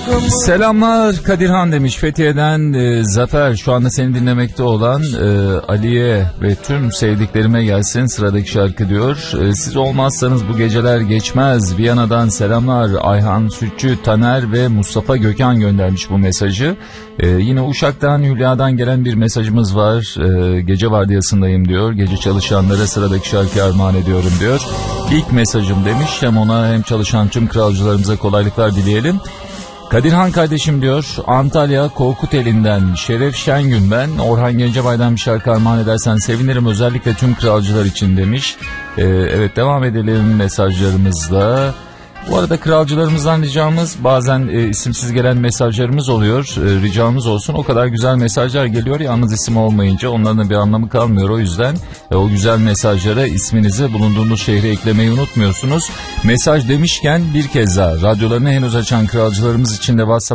Selamlar Kadirhan demiş Fethiye'den Zafer, şu anda seni dinlemekte olan Ali'ye ve tüm sevdiklerime gelsin sıradaki şarkı diyor. Siz olmazsanız bu geceler geçmez. Viyana'dan selamlar. Ayhan Sütçü, Taner ve Mustafa Gökhan göndermiş bu mesajı. Yine Uşak'tan Hülya'dan gelen bir mesajımız var. Gece vardiyasındayım diyor. Gece çalışanlara sıradaki şarkıyı armağan ediyorum diyor. İlk mesajım demiş. Hem ona hem çalışan tüm kralcılarımıza kolaylıklar dileyelim. Kadirhan kardeşim diyor, Antalya Korkuteli'nden Şeref Şengün ben. Orhan Gencebay'dan bir şarkı armağan edersen sevinirim, özellikle tüm kralcılar için demiş. Evet, devam edelim mesajlarımızla. Bu arada kralcılarımızdan ricamız, bazen isimsiz gelen mesajlarımız oluyor. Ricamız olsun, o kadar güzel mesajlar geliyor, yalnız isim olmayınca onların da bir anlamı kalmıyor. O yüzden o güzel mesajlara isminizi, bulunduğunuz şehri eklemeyi unutmuyorsunuz. Mesaj demişken bir kez daha radyolarını henüz açan kralcılarımız için de WhatsApp